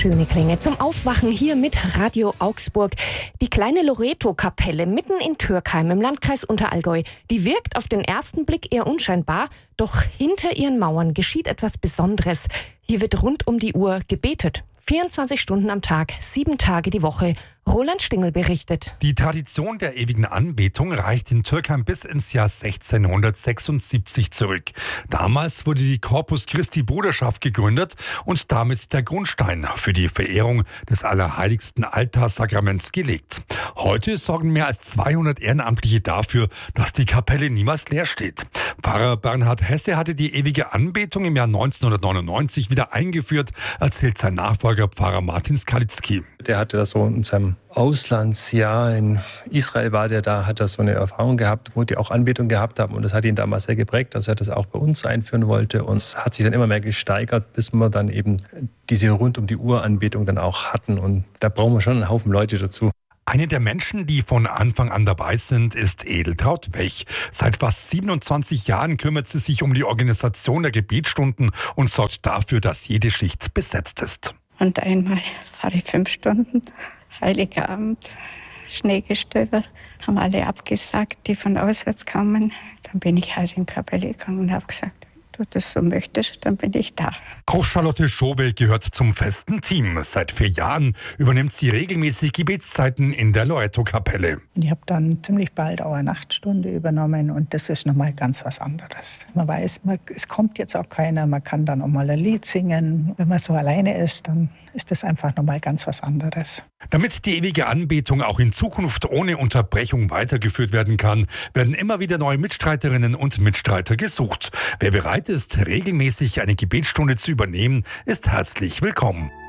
schöne Klänge zum Aufwachen hier mit Radio Augsburg. Die kleine Loreto-Kapelle mitten in Türkheim im Landkreis Unterallgäu, die wirkt auf den ersten Blick eher unscheinbar, doch hinter ihren Mauern geschieht etwas Besonderes. Hier wird rund um die Uhr gebetet. 24 Stunden am Tag, 7 Tage die Woche. Roland Stingel berichtet. Die Tradition der ewigen Anbetung reicht in Türkheim bis ins Jahr 1676 zurück. Damals wurde die Corpus Christi Bruderschaft gegründet und damit der Grundstein für die Verehrung des allerheiligsten Altarsakraments gelegt. Heute sorgen mehr als 200 Ehrenamtliche dafür, dass die Kapelle niemals leer steht. Pfarrer Bernhard Hesse hatte die ewige Anbetung im Jahr 1999 wieder eingeführt, erzählt sein Nachfolger Pfarrer Martin Skalitzky. Der hatte das so in seinem Auslandsjahr in Israel hat er so eine Erfahrung gehabt, wo die auch Anbetung gehabt haben und das hat ihn damals sehr geprägt, dass er das auch bei uns einführen wollte und es hat sich dann immer mehr gesteigert, bis wir dann eben diese rund um die Uhr Anbetung dann auch hatten und da brauchen wir schon einen Haufen Leute dazu. Eine der Menschen, die von Anfang an dabei sind, ist Edeltraut Wech. Seit fast 27 Jahren kümmert sie sich um die Organisation der Gebetsstunden und sorgt dafür, dass jede Schicht besetzt ist. Und einmal fahre ich 5 Stunden, Heiliger Abend, Schneegestöber, haben alle abgesagt, die von auswärts kamen. Dann bin ich halt in die Kapelle gegangen und habe gesagt, du das so möchtest, dann bin ich da. Auch Charlotte Schowel gehört zum festen Team. Seit 4 Jahren übernimmt sie regelmäßig Gebetszeiten in der Loreto-Kapelle. Ich habe dann ziemlich bald auch eine Nachtstunde übernommen und das ist nochmal ganz was anderes. Man weiß, es kommt jetzt auch keiner, man kann dann auch mal ein Lied singen. Wenn man so alleine ist, dann ist das einfach nochmal ganz was anderes. Damit die ewige Anbetung auch in Zukunft ohne Unterbrechung weitergeführt werden kann, werden immer wieder neue Mitstreiterinnen und Mitstreiter gesucht. Wer bereit ist, regelmäßig eine Gebetsstunde zu übernehmen, ist herzlich willkommen.